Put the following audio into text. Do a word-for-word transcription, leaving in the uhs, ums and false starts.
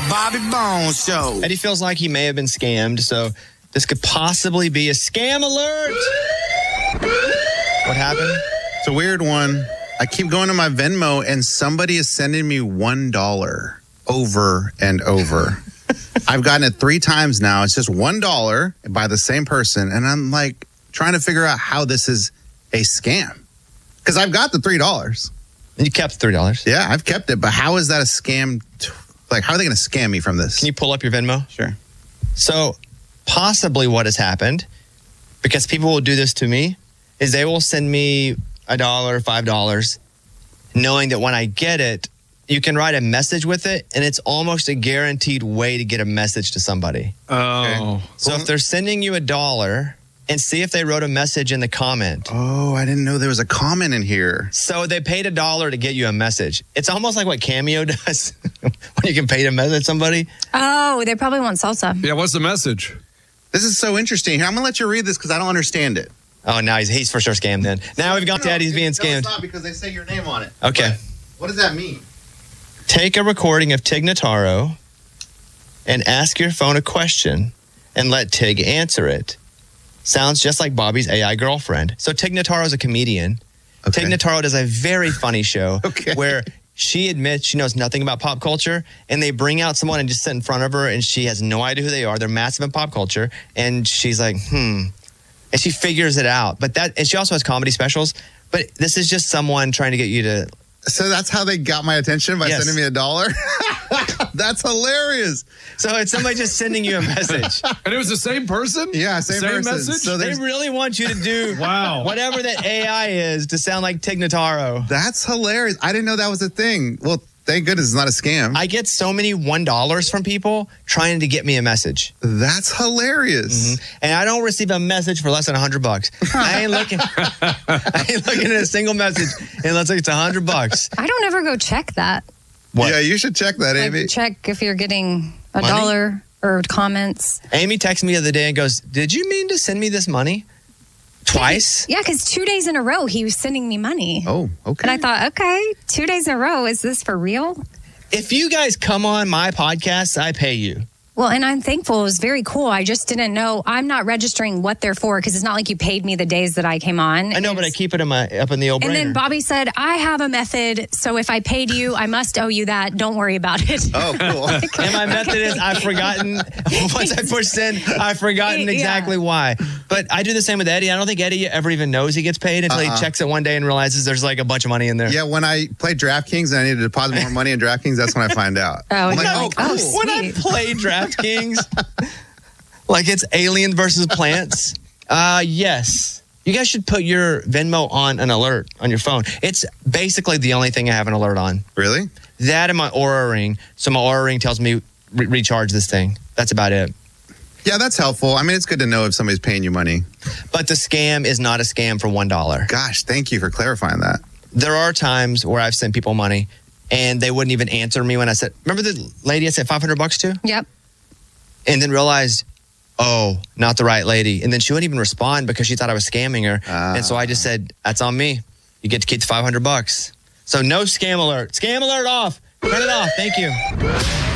Bobby Bones Show. Eddie feels like he may have been scammed, so this could possibly be a scam alert. What happened? It's a weird one. I keep going to my Venmo, and somebody is sending me one dollar over and over. I've gotten it three times now. It's just one dollar by the same person, and I'm like trying to figure out how this is a scam. Because I've got the three dollars. You kept three dollars? Yeah, I've kept it, but how is that a scam? T- like, how are they going to scam me from this? Can you pull up your Venmo? Sure. So, possibly what has happened, because people will do this to me, is they will send me a dollar, five dollars, knowing that when I get it, you can write a message with it, and it's almost a guaranteed way to get a message to somebody. Oh. Okay. So if they're sending you a dollar, and see if they wrote a message in the comment. Oh, I didn't know there was a comment in here. So they paid a dollar to get you a message. It's almost like what Cameo does when you can pay to message somebody. Oh, they probably want salsa. Yeah, what's the message? This is so interesting. Here, I'm going to let you read this because I don't understand it. Oh, now he's, he's for sure scammed then. Now we've got No, to Eddie's being no, scammed. it's not because they say your name on it. Okay. But what does that mean? Take a recording of Tig Notaro and ask your phone a question and let Tig answer it. Sounds just like Bobby's A I girlfriend. So Tig Notaro is a comedian. Okay. Tig Notaro does a very funny show Okay. where she admits she knows nothing about pop culture, and they bring out someone and just sit in front of her, and she has no idea who they are. They're massive in pop culture, and she's like, hmm. And she figures it out. But that, and she also has comedy specials. But this is just someone trying to get you to... So that's how they got my attention by Yes. sending me a dollar? That's hilarious. So it's somebody just sending you a message. And it was the same person? Yeah, same, Same person. message? So They there's, really want you to do Wow. whatever that A I is to sound like Tig Notaro. that's hilarious. I didn't know that was a thing. Well, thank goodness it's not a scam. I get so many one dollars from people trying to get me a message. That's hilarious. Mm-hmm. And I don't receive a message for less than one hundred bucks. I ain't looking I ain't looking at a single message unless it's one hundred bucks. I don't ever go check that. What? Yeah, you should check that, Like, Amy. check if you're getting a Money? dollar or comments. Amy texted me the other day and goes, "Did you mean to send me this money?" Twice? Yeah, because two days in a row he was sending me money. Oh, okay. And I thought, okay, two days in a row, is this for real? If you guys come on my podcast, I pay you. Well, and I'm thankful. It was very cool. I just didn't know. I'm not registering what they're for because it's not like you paid me the days that I came on. I know, but I It's- keep it in my up in the old And then brainer. Bobby said, I have a method. So if I paid you, I must owe you that. Don't worry about it. Oh, cool. And my method is I've forgotten, once I push send, I've forgotten Yeah. exactly why. But I do the same with Eddie. I don't think Eddie ever even knows he gets paid until Uh-uh. he checks it one day and realizes there's like a bunch of money in there. Yeah, when I played DraftKings and I need to deposit more money in DraftKings, that's when I find out. Oh, I'm and like, you're oh, like, cool. oh, When I sweet. play DraftKings, like it's Alien versus Plants, uh, yes. You guys should put your Venmo on an alert on your phone. It's basically the only thing I have an alert on. Really? That and my Aura Ring. So my Aura Ring tells me re- recharge this thing. That's about it. Yeah, that's helpful. I mean, it's good to know if somebody's paying you money. But the scam is not a scam for one dollar. Gosh, thank you for clarifying that. There are times where I've sent people money and they wouldn't even answer me when I said, remember the lady I sent five hundred bucks to? Yep. And then realized, oh, not the right lady. And then she wouldn't even respond because she thought I was scamming her. Ah. And so I just said, that's on me. You get to keep the five hundred bucks. So no scam alert. Scam alert off. Turn it off. Thank you.